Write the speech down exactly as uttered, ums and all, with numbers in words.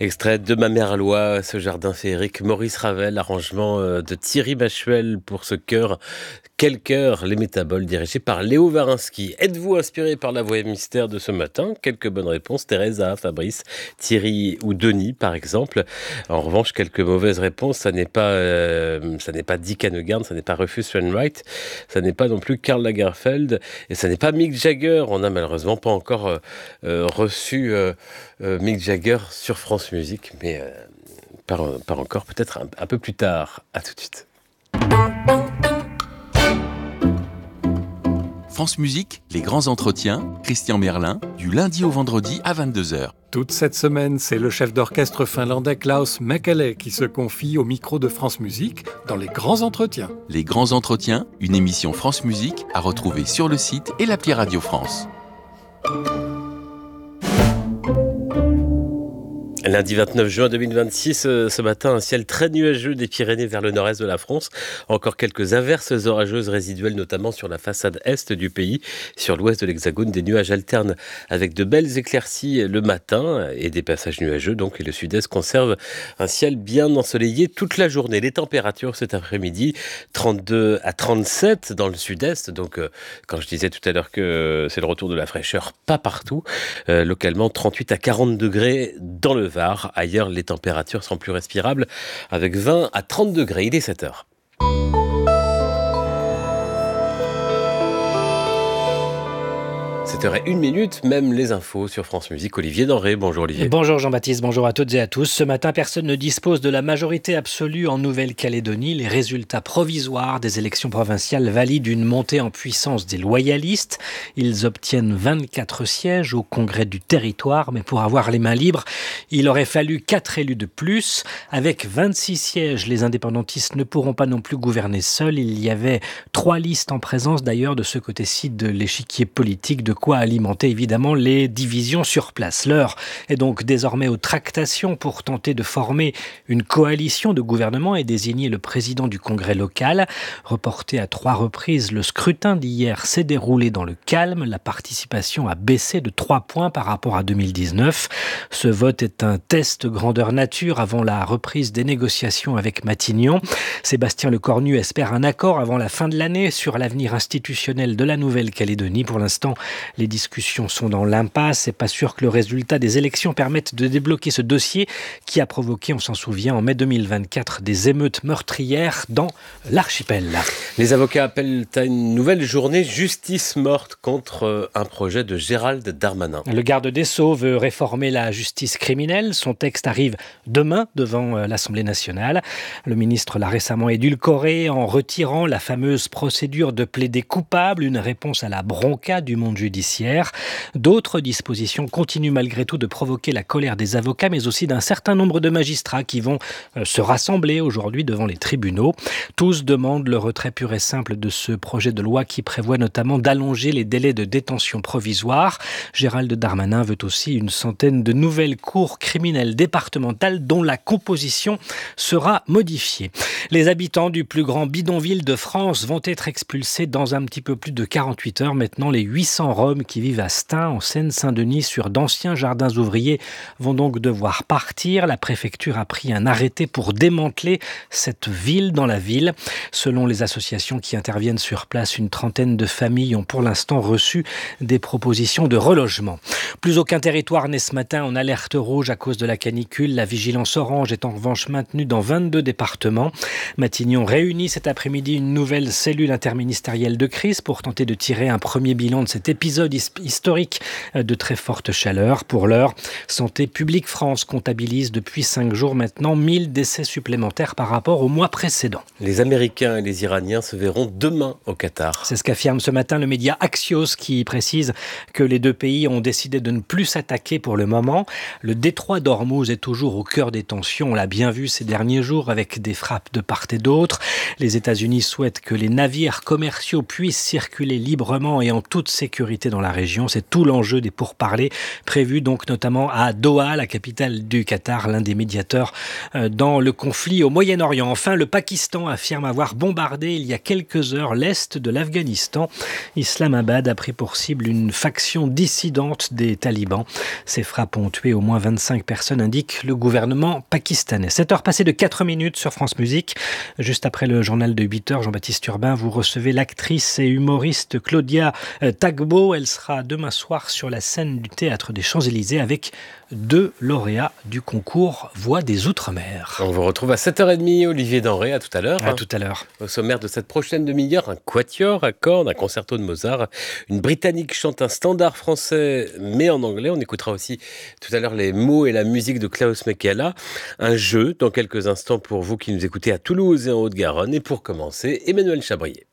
Extrait de Ma mère à loi, ce jardin féerique, Maurice Ravel, arrangement de Thierry Bachuel pour ce chœur. Quel cœur, les métaboles, dirigés par Léo Varinsky. Êtes-vous inspiré par la voix mystère de ce matin? Quelques bonnes réponses, Teresa, Fabrice, Thierry ou Denis par exemple. En revanche, quelques mauvaises réponses, ça n'est pas, euh, ça n'est pas Dick Hannegarn, ça n'est pas Rufus Wainwright, ça n'est pas non plus Karl Lagerfeld, et ça n'est pas Mick Jagger. On n'a malheureusement pas encore euh, euh, reçu euh, euh, Mick Jagger sur France Musique, mais euh, pas, pas encore, peut-être un, un peu plus tard. À tout de suite. France Musique, les grands entretiens, Christian Merlin, du lundi au vendredi à vingt-deux heures. Toute cette semaine, c'est le chef d'orchestre finlandais Klaus Mäkelä qui se confie au micro de France Musique dans les grands entretiens. Les grands entretiens, une émission France Musique à retrouver sur le site et l'appli Radio France. Lundi vingt-neuf juin deux mille vingt-six, ce matin, un ciel très nuageux des Pyrénées vers le nord-est de la France. Encore quelques averses orageuses résiduelles, notamment sur la façade est du pays. Sur l'ouest de l'Hexagone, des nuages alternent avec de belles éclaircies le matin et des passages nuageux. Donc, et le sud-est conserve un ciel bien ensoleillé toute la journée. Les températures cet après-midi, trente-deux à trente-sept dans le sud-est. Donc, euh, quand je disais tout à l'heure que c'est le retour de la fraîcheur, pas partout. Euh, localement, trente-huit à quarante degrés dans le Var. Ailleurs, les températures sont plus respirables avec vingt à trente degrés. Il est sept heures. sept heures une minute, même les infos sur France Musique. Olivier Denré, bonjour Olivier. Bonjour Jean-Baptiste, bonjour à toutes et à tous. Ce matin, personne ne dispose de la majorité absolue en Nouvelle-Calédonie. Les résultats provisoires des élections provinciales valident une montée en puissance des loyalistes. Ils obtiennent vingt-quatre sièges au congrès du territoire, mais pour avoir les mains libres, il aurait fallu quatre élus de plus. Avec vingt-six sièges, les indépendantistes ne pourront pas non plus gouverner seuls. Il y avait trois listes en présence d'ailleurs de ce côté-ci de l'échiquier politique, de quoi alimenter évidemment les divisions sur place. L'heure est donc désormais aux tractations pour tenter de former une coalition de gouvernement et désigner le président du congrès local. Reporté à trois reprises, le scrutin d'hier s'est déroulé dans le calme. La participation a baissé de trois points par rapport à deux mille dix-neuf. Ce vote est un test grandeur nature avant la reprise des négociations avec Matignon. Sébastien Lecornu espère un accord avant la fin de l'année sur l'avenir institutionnel de la Nouvelle-Calédonie. Pour l'instant, les discussions sont dans l'impasse. C'est pas sûr que le résultat des élections permette de débloquer ce dossier qui a provoqué, on s'en souvient, en mai deux mille vingt-quatre, des émeutes meurtrières dans l'archipel. Les avocats appellent à une nouvelle journée justice morte contre un projet de Gérald Darmanin. Le garde des Sceaux veut réformer la justice criminelle. Son texte arrive demain devant l'Assemblée nationale. Le ministre l'a récemment édulcoré en retirant la fameuse procédure de plaider coupable, une réponse à la bronca du monde judiciaire. D'autres dispositions continuent malgré tout de provoquer la colère des avocats, mais aussi d'un certain nombre de magistrats qui vont euh, se rassembler aujourd'hui devant les tribunaux. Tous demandent le retrait pur et simple de ce projet de loi qui prévoit notamment d'allonger les délais de détention provisoire. Gérald Darmanin veut aussi une centaine de nouvelles cours criminelles départementales dont la composition sera modifiée. Les habitants du plus grand bidonville de France vont être expulsés dans un petit peu plus de quarante-huit heures. Maintenant, les huit cents Roms qui vivent à Stein, en Seine-Saint-Denis, sur d'anciens jardins ouvriers, vont donc devoir partir. La préfecture a pris un arrêté pour démanteler cette ville dans la ville. Selon les associations qui interviennent sur place, une trentaine de familles ont pour l'instant reçu des propositions de relogement. Plus aucun territoire n'est ce matin en alerte rouge à cause de la canicule. La vigilance orange est en revanche maintenue dans vingt-deux départements. Matignon réunit cet après-midi une nouvelle cellule interministérielle de crise pour tenter de tirer un premier bilan de cet épisode historique de très forte chaleur. Pour l'heure, Santé publique France comptabilise depuis cinq jours maintenant mille décès supplémentaires par rapport au mois précédent. Les Américains et les Iraniens se verront demain au Qatar. C'est ce qu'affirme ce matin le média Axios qui précise que les deux pays ont décidé de ne plus s'attaquer pour le moment. Le détroit d'Ormuz est toujours au cœur des tensions. On l'a bien vu ces derniers jours avec des frappes de part et d'autre. Les États-Unis souhaitent que les navires commerciaux puissent circuler librement et en toute sécurité dans la région. C'est tout l'enjeu des pourparlers prévus donc notamment à Doha, la capitale du Qatar, l'un des médiateurs dans le conflit au Moyen-Orient. Enfin, le Pakistan affirme avoir bombardé il y a quelques heures l'est de l'Afghanistan. Islamabad a pris pour cible une faction dissidente des talibans. Ces frappes ont tué au moins vingt-cinq personnes, indique le gouvernement pakistanais. sept heures passées de quatre minutes sur France Musique. Juste après le journal de huit heures, Jean-Baptiste Urbain, vous recevez l'actrice et humoriste Claudia Tagbo. Elle sera demain soir sur la scène du Théâtre des Champs-Élysées avec deux lauréats du concours Voix des Outre-mer. On vous retrouve à sept heures trente, Olivier Denré, à tout à l'heure. À tout à l'heure. Au sommaire de cette prochaine demi-heure, un quatuor à cordes, un concerto de Mozart. Une Britannique chante un standard français, mais en anglais. On écoutera aussi tout à l'heure les mots et la musique de Klaus Mekela. Un jeu dans quelques instants pour vous qui nous écoutez à Toulouse et en Haute-Garonne. Et pour commencer, Emmanuel Chabrier.